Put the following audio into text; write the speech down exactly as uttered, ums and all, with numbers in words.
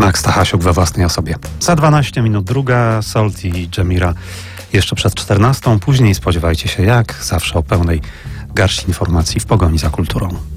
Max Stachasiuk we własnej osobie. Za dwanaście minut druga, Salt i Dżemira jeszcze przed czternastą. Później spodziewajcie się jak zawsze o pełnej garści informacji w pogoni za kulturą.